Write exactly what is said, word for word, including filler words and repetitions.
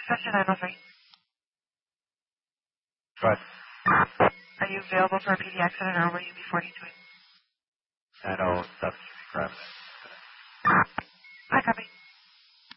Section nine oh three. But Are you available for a P D accident or will you be forty-two? I know that's correct.